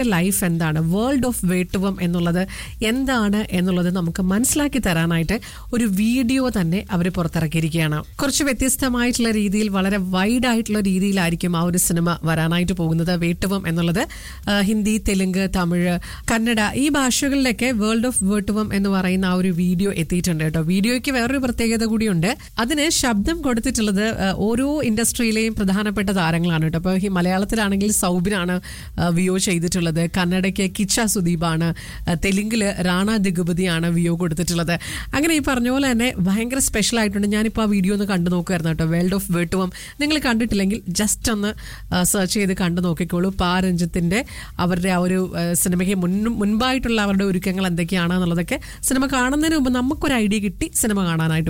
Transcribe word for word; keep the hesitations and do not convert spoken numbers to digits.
Life എന്താണ്, world of വേട്ടുവം എന്നുള്ളത് എന്താണ് എന്നുള്ളത് നമുക്ക് മനസ്സിലാക്കി തരാനായിട്ട് ഒരു വീഡിയോ തന്നെ അവർ പുറത്തിറക്കിയിരിക്കുകയാണ്. കുറച്ച് വ്യത്യസ്തമായിട്ടുള്ള രീതിയിൽ, വളരെ വൈഡ് ആയിട്ടുള്ള രീതിയിലായിരിക്കും ആ ഒരു സിനിമ വരാനായിട്ട് പോകുന്നത്. വേട്ടുവം എന്നുള്ളത് ഹിന്ദി, തെലുങ്ക്, തമിഴ്, കന്നഡ ഈ ഭാഷകളിലൊക്കെ വേൾഡ് ഓഫ് വേട്ടുവം എന്ന് പറയുന്ന ആ ഒരു വീഡിയോ എത്തിയിട്ടുണ്ട് കേട്ടോ. വീഡിയോയ്ക്ക് വേറൊരു പ്രത്യേകത കൂടിയുണ്ട്. അതിന് ശബ്ദം കൊടുത്തിട്ടുള്ളത് ഓരോ ഇൻഡസ്ട്രിയിലെയും പ്രധാനപ്പെട്ട താരങ്ങളാണ് കേട്ടോ. അപ്പോൾ ഈ മലയാളത്തിലാണെങ്കിൽ സൗബിനാണ് വിയോ ചെയ്തിട്ടുള്ളത്, കന്നഡയ്ക്ക് കിച്ച സുദീപാണ്, തെലുങ്കില് റാണ ദിഗുപതിയാണ് വിയോ കൊടുത്തിട്ടുള്ളത്. അങ്ങനെ ഈ പറഞ്ഞ പോലെ തന്നെ ഭയങ്കര സ്പെഷ്യൽ ആയിട്ടുണ്ട്. ഞാനിപ്പോൾ ആ വീഡിയോ ഒന്ന് കണ്ടു നോക്കുമായിരുന്നു കേട്ടോ. വേൾഡ് ഓഫ് വേട്ടുവം നിങ്ങൾ കണ്ടിട്ടില്ലെങ്കിൽ ജസ്റ്റ് ഒന്ന് സെർച്ച് ചെയ്ത് കണ്ടു നോക്കിക്കോളൂ. പാ രഞ്ജിത്തിന്റെ അവരുടെ ആ ഒരു സിനിമയ്ക്ക് മുൻ മുൻപായിട്ടുള്ള അവരുടെ ഒരുക്കങ്ങൾ എന്തൊക്കെയാണ് എന്നുള്ളതൊക്കെ സിനിമ കാണുന്നതിന് മുമ്പ് നമുക്കൊരു ഐഡിയ കിട്ടി സിനിമ കാണാനായിട്ട്